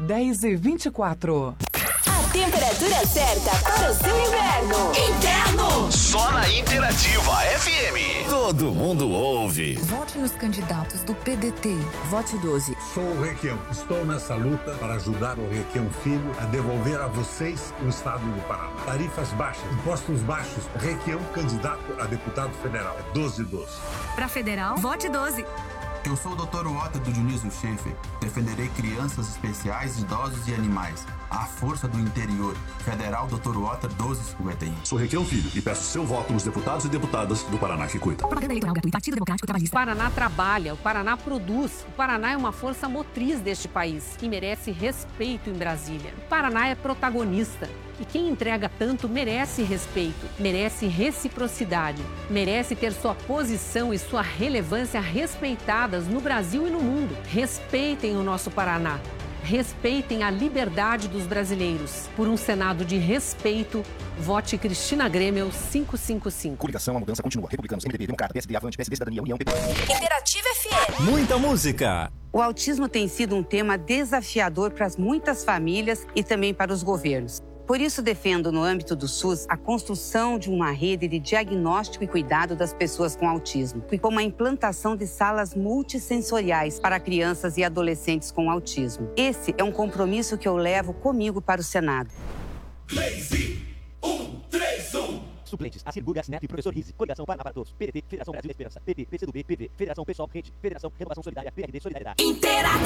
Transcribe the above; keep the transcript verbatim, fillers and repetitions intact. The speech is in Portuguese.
dez e vinte e quatro. A temperatura certa para o seu inverno. Inverno! Só na Interativa F M. Todo mundo ouve. Vote nos candidatos do P D T. Vote doze. Sou o Requião. Estou nessa luta para ajudar o Requião Filho a devolver a vocês o estado do Paraná. Tarifas baixas, impostos baixos. Requião, candidato a deputado federal. É doze doze. Para federal, vote doze. Eu sou o doutor Otto do Dionísio Schaefer. Defenderei crianças especiais, idosos e animais. A força do interior. Federal doutor Otto doze cinquenta e um. Sou Requião Filho e peço seu voto nos deputados e deputadas do Paraná que cuida. Propaganda eleitoral gratuita. Partido Democrático Trabalhista. O Paraná trabalha, o Paraná produz. O Paraná é uma força motriz deste país que merece respeito em Brasília. O Paraná é protagonista. E quem entrega tanto merece respeito, merece reciprocidade, merece ter sua posição e sua relevância respeitadas no Brasil e no mundo. Respeitem o nosso Paraná. Respeitem a liberdade dos brasileiros. Por um Senado de respeito, vote Cristina Grêmio quinhentos e cinquenta e cinco. Coligação, a mudança continua. Republicanos, M D B, Democrata, P S D, Avante, P S D, Cidadania, União, P P. Interativa F M. Muita música. O autismo tem sido um tema desafiador para muitas famílias e também para os governos. Por isso, defendo, no âmbito do SUS, a construção de uma rede de diagnóstico e cuidado das pessoas com autismo, e como a implantação de salas multissensoriais para crianças e adolescentes com autismo. Esse é um compromisso que eu levo comigo para o Senado. Lazy, um, três, um. Suplentes, Acir Burgas, Neto e Professor Rizzi. Coligação Paraná para Todos. P D T, Federação Brasil da Esperança. P T, P C do B, P V, Federação Pessoal Rede, Federação Renovação Solidária, P R D Solidariedade. Interativa.